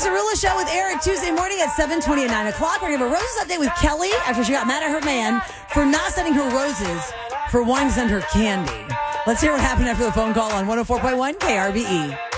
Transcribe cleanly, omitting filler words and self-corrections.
Cerullo Show with Eric Tuesday morning at 7:20 at 9 o'clock. We're going to have a roses update with Kelly after she got mad at her man for not sending her roses, for wanting to send her candy. Let's hear what happened after the phone call on 104.1 KRBE.